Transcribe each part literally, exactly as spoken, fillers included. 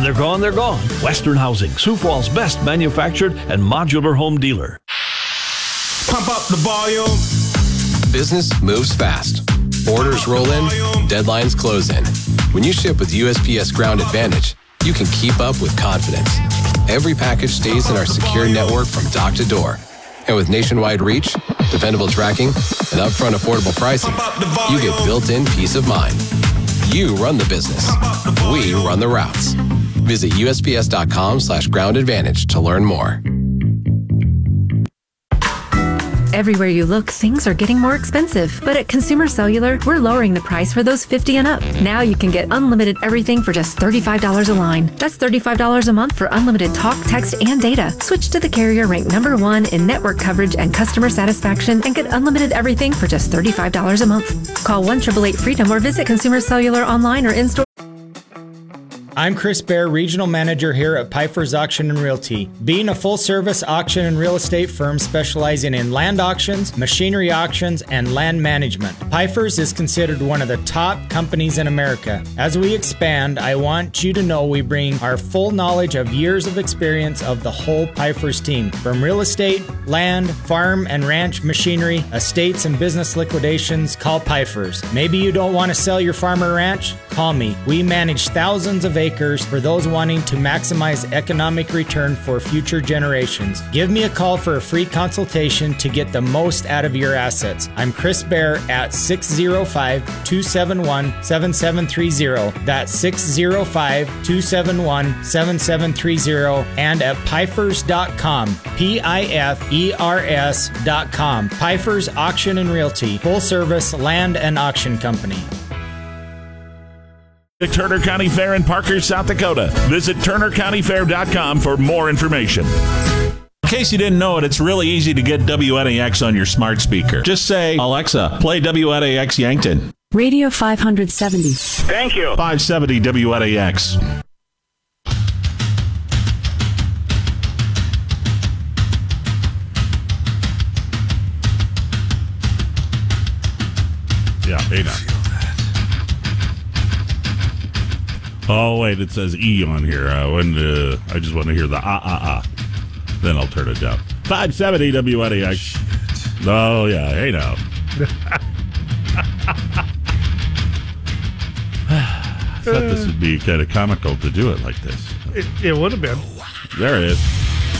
When they're gone, they're gone. Western Housing, Sioux Falls' best manufactured and modular home dealer. Pump up the volume. Business moves fast. Orders roll in, deadlines close in. When you ship with U S P S Ground Advantage, you can keep up with confidence. Every package stays in our secure network from dock to door. And with nationwide reach, dependable tracking, and upfront affordable pricing, you get built-in peace of mind. You run the business. We run the routes. Visit U S P S dot com slash ground advantage to learn more. Everywhere you look, things are getting more expensive. But at Consumer Cellular, we're lowering the price for those fifty and up. Now you can get unlimited everything for just thirty-five dollars a line. That's thirty-five dollars a month for unlimited talk, text, and data. Switch to the carrier ranked number one in network coverage and customer satisfaction and get unlimited everything for just thirty-five dollars a month. Call one eight eight eight freedom or visit Consumer Cellular online or in-store. I'm Chris Bear, Regional Manager here at Pfeiffer's Auction and Realty. Being a full-service auction and real estate firm specializing in land auctions, machinery auctions, and land management, Pfeiffer's is considered one of the top companies in America. As we expand, I want you to know we bring our full knowledge of years of experience of the whole Pfeiffer's team. From real estate, land, farm and ranch machinery, estates and business liquidations, call Pfeiffer's. Maybe you don't want to sell your farm or ranch? Call me. We manage thousands of acres for those wanting to maximize economic return for future generations. Give me a call for a free consultation to get the most out of your assets. I'm Chris Bear at six oh five, two seven one, seven seven three oh. That's six oh five, two seven one, seven seven three oh and at Pfeifers dot com. P I F E R S dot com. Pfeiffer's Auction and Realty. Full service land and auction company. The Turner County Fair in Parker, South Dakota. Visit Turner County Fair dot com for more information. In case you didn't know it, it's really easy to get W N A X on your smart speaker. Just say, Alexa, play W N A X Yankton. Radio five seventy. Thank you. five seventy W N A X. Yeah, hey now. Oh, wait, it says E on here. I, when, uh, I just want to hear the ah, ah, ah. Then I'll turn it down. five seventy W N A X. Oh, yeah, hey now. I thought this would be kind of comical to do it like this. It, it would have been. There it is.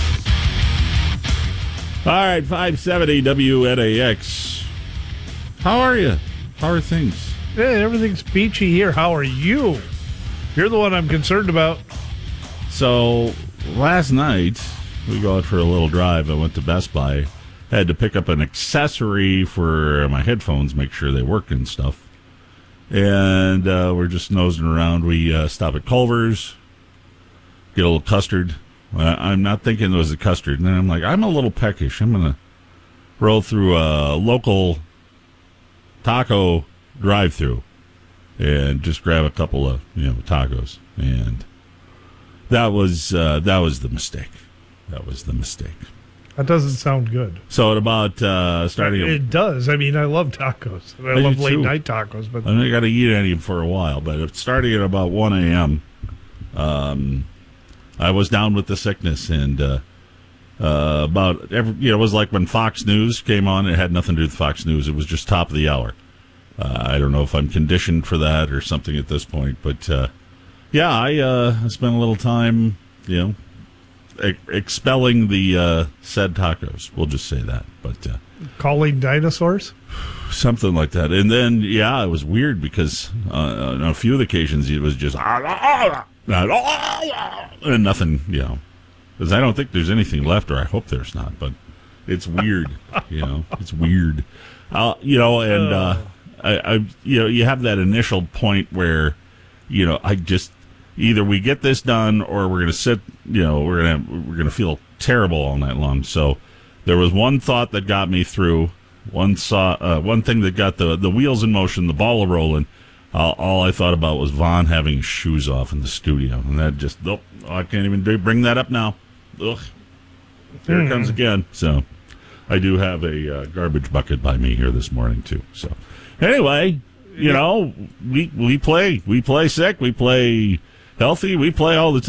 All right, five seventy W N A X. How are you? How are things? Hey, everything's peachy here. How are you? You're the one I'm concerned about. So, last night, we go out for a little drive. I went to Best Buy. Had to pick up an accessory for my headphones, make sure they work and stuff. And uh, we're just nosing around. We uh, stop at Culver's, get a little custard. Uh, I'm not thinking it was a custard. And then I'm like, I'm a little peckish. I'm going to roll through a local taco drive-through and just grab a couple of, you know, tacos. And that was uh, that was the mistake. That was the mistake. That doesn't sound good. So at about uh, starting... It does. I mean, I love tacos. And I, I love late-night tacos. But I got to eat any for a while. But starting at about one a.m., um, I was down with the sickness. And uh, uh, about... Every, you know, it was like when Fox News came on. It had nothing to do with Fox News. It was just top of the hour. Uh, I don't know if I'm conditioned for that or something at this point, but uh, yeah, I uh, spent a little time, you know, ex- expelling the uh, said tacos. We'll just say that, but uh, calling dinosaurs, something like that. And then, yeah, it was weird because uh, on a few occasions it was just and nothing, you know, because I don't think there's anything left, or I hope there's not. But it's weird, you know, it's weird, uh, you know, and. Uh, I, I, you know, you have that initial point where, you know, I just either we get this done or we're going to sit, you know, we're going to we're going to feel terrible all night long. So there was one thought that got me through, one saw, uh, one thing that got the the wheels in motion, the ball rolling. Uh, all I thought about was Vaughn having his shoes off in the studio, and that just, oh, I can't even do, bring that up now. Ugh, here mm. it comes again. So I do have a uh, garbage bucket by me here this morning too. So. Anyway, you know, we we play we play sick, we play healthy, we play all the time.